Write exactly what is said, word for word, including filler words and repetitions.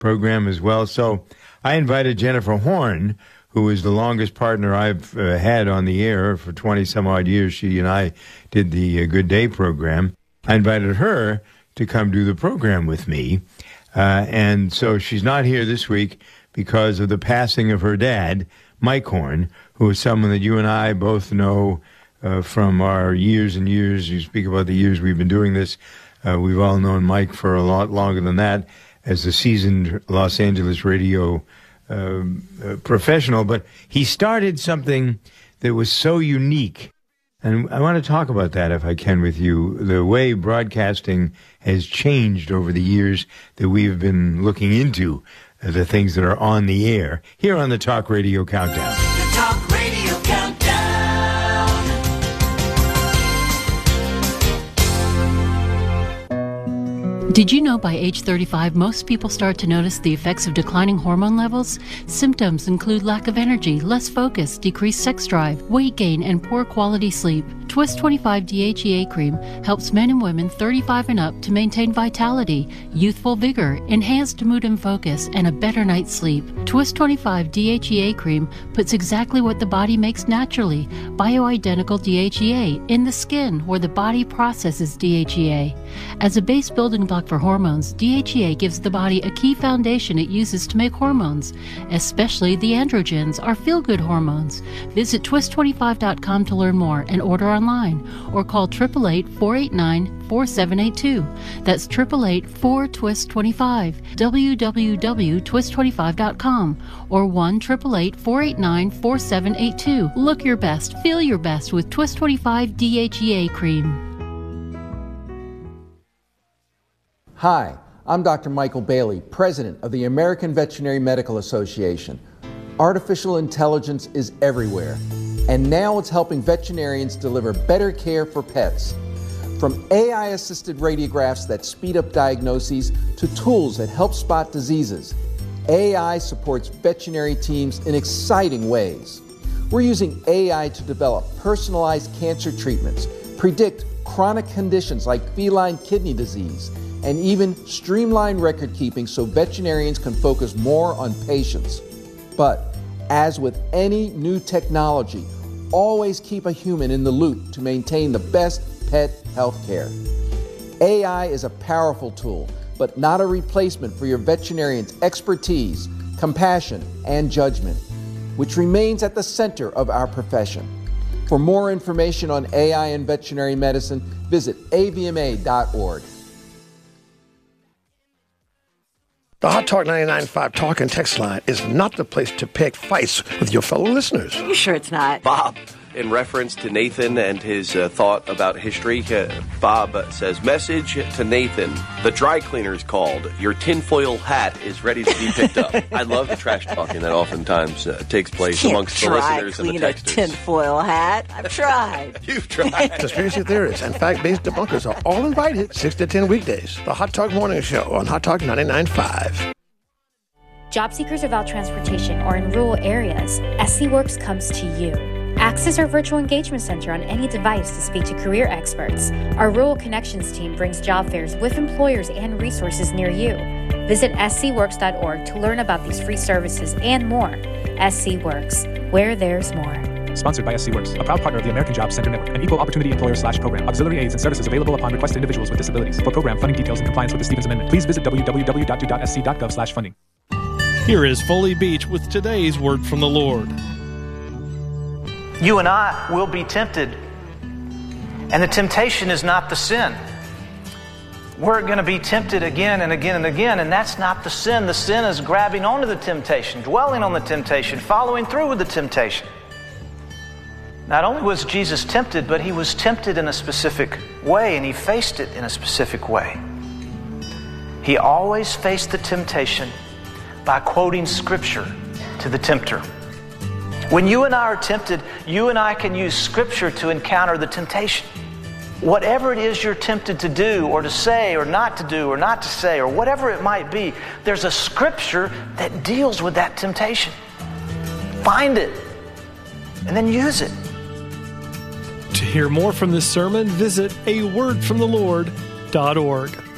program as well. So I invited Jennifer Horn, who is the longest partner I've uh, had on the air for twenty some odd years. She and I did the uh, Good Day program. I invited her to come do the program with me. Uh, and so she's not here this week because of the passing of her dad, Mike Horn, who is someone that you and I both know uh, from our years and years. You speak about the years we've been doing this. Uh, we've all known Mike for a lot longer than that as a seasoned Los Angeles radio uh, uh, professional. But he started something that was so unique. And I want to talk about that, if I can, with you. The way broadcasting has changed over the years that we've been looking into uh, the things that are on the air here on the Talk Radio Countdown. The Talk Radio Countdown. Did you know by age thirty-five, most people start to notice the effects of declining hormone levels? Symptoms include lack of energy, less focus, decreased sex drive, weight gain, and poor quality sleep. Twist twenty-five D H E A cream helps men and women thirty-five and up to maintain vitality, youthful vigor, enhanced mood and focus, and a better night's sleep. Twist twenty-five D H E A cream puts exactly what the body makes naturally, bioidentical D H E A, in the skin where the body processes D H E A. As a base building block for hormones, D H E A gives the body a key foundation it uses to make hormones, especially the androgens, our feel-good hormones. Visit twist twenty-five dot com to learn more and order online, or call eight eight eight, four eight nine, four seven eight two. That's eight eight eight, four, twist twenty-five, w w w dot twist twenty-five dot com, or one eight eight eight, four eight nine, four seven eight two. Look your best, feel your best with Twist twenty-five D H E A cream. Hi, I'm Doctor Michael Bailey, President of the American Veterinary Medical Association. Artificial intelligence is everywhere, and now it's helping veterinarians deliver better care for pets. From A I-assisted radiographs that speed up diagnoses to tools that help spot diseases, A I supports veterinary teams in exciting ways. We're using A I to develop personalized cancer treatments, predict chronic conditions like feline kidney disease, and even streamline record keeping so veterinarians can focus more on patients. But as with any new technology, always keep a human in the loop to maintain the best pet health care. A I is a powerful tool, but not a replacement for your veterinarian's expertise, compassion, and judgment, which remains at the center of our profession. For more information on A I and veterinary medicine, visit A V M A dot org. The Hot Talk ninety-nine point five talk and text line is not the place to pick fights with your fellow listeners. Are you sure it's not? Bob, in reference to Nathan and his uh, thought about history, uh, Bob says, message to Nathan, the dry cleaner's called. Your tinfoil hat is ready to be picked up. I love the trash talking that oftentimes uh, takes place amongst the listeners and the texters. Can't dry clean a tinfoil hat. I've tried. You've tried. Conspiracy theorists and fact-based debunkers are all invited six to ten weekdays. The Hot Talk Morning Show on Hot Talk ninety-nine point five. Job seekers without transportation or in rural areas, S C Works comes to you. Access our virtual engagement center on any device to speak to career experts. Our Rural Connections team brings job fairs with employers and resources near you. Visit s c works dot org to learn about these free services and more. S C Works, where there's more. Sponsored by S C Works, a proud partner of the American Jobs Center Network, an equal opportunity employer slash program. Auxiliary aids and services available upon request to individuals with disabilities. For program funding details and compliance with the Stevens Amendment, please visit w w w dot do dot s c dot gov slash funding. Here is Foley Beach with today's word from the Lord. You and I will be tempted, and the temptation is not the sin. We're going to be tempted again and again and again, and that's not the sin. The sin is grabbing onto the temptation, dwelling on the temptation, following through with the temptation. Not only was Jesus tempted, but he was tempted in a specific way, and he faced it in a specific way. He always faced the temptation by quoting Scripture to the tempter. When you and I are tempted, you and I can use Scripture to encounter the temptation. Whatever it is you're tempted to do or to say or not to do or not to say or whatever it might be, there's a Scripture that deals with that temptation. Find it and then use it. To hear more from this sermon, visit a word from the lord dot org.